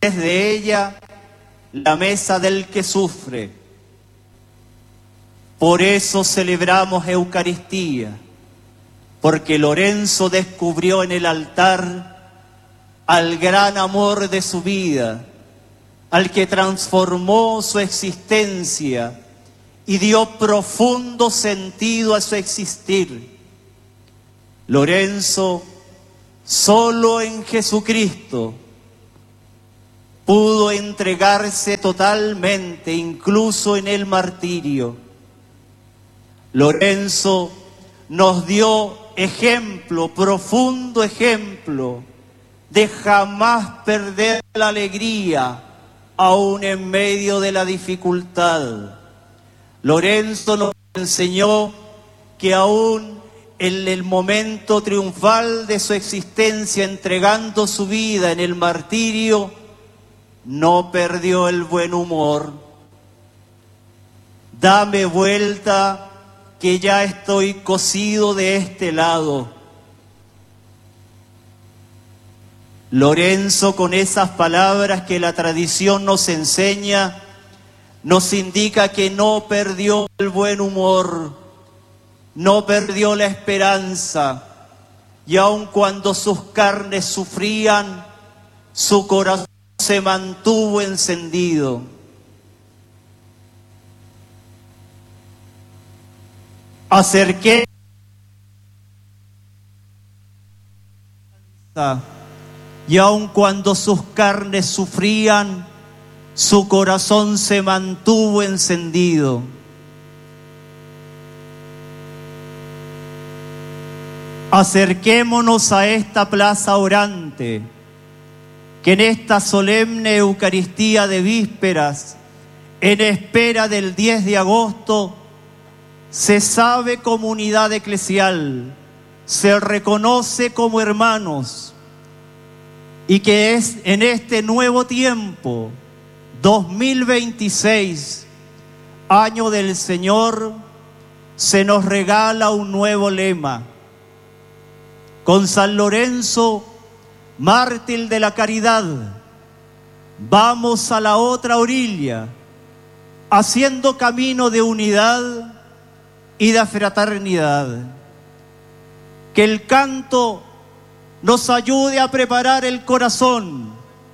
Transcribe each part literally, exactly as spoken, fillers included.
de ella la mesa del que sufre. Por eso celebramos Eucaristía, porque Lorenzo descubrió en el altar al gran amor de su vida, al que transformó su existencia y dio profundo sentido a su existir. Lorenzo, solo en Jesucristo, pudo entregarse totalmente, incluso en el martirio. Lorenzo nos dio ejemplo, profundo ejemplo, de jamás perder la alegría, aún en medio de la dificultad. Lorenzo nos enseñó que aún en el momento triunfal de su existencia, entregando su vida en el martirio, no perdió el buen humor. Dame vuelta, que ya estoy cosido de este lado. Lorenzo, con esas palabras que la tradición nos enseña, nos indica que no perdió el buen humor, no perdió la esperanza, y aun cuando sus carnes sufrían, su corazón se mantuvo encendido. Acerqué y aun cuando sus carnes sufrían, su corazón se mantuvo encendido. Acerquémonos a esta plaza orante, que en esta solemne Eucaristía de vísperas, en espera del diez de agosto, se sabe comunidad eclesial, se reconoce como hermanos, y que es en este nuevo tiempo, dos mil veintiséis, año del Señor, se nos regala un nuevo lema. Con San Lorenzo, mártir de la caridad, vamos a la otra orilla, haciendo camino de unidad y de fraternidad. Que el canto nos ayude a preparar el corazón.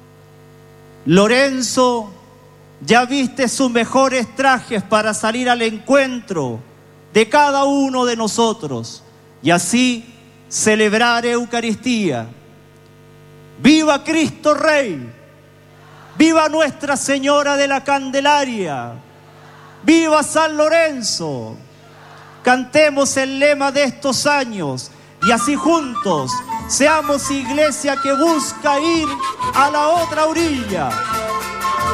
Lorenzo ya viste sus mejores trajes para salir al encuentro de cada uno de nosotros y así celebrar Eucaristía. ¡Viva Cristo Rey! ¡Viva Nuestra Señora de la Candelaria! ¡Viva San Lorenzo! Cantemos el lema de estos años y así juntos seamos iglesia que busca ir a la otra orilla.